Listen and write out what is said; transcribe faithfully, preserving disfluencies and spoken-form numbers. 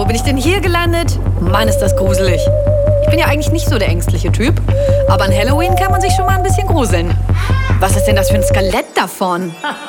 bin ich denn hier gelandet? Mann, ist das gruselig. Ich bin ja eigentlich nicht so der ängstliche Typ, aber an Halloween kann man sich schon mal ein bisschen gruseln. Was ist denn das für ein Skelett davon?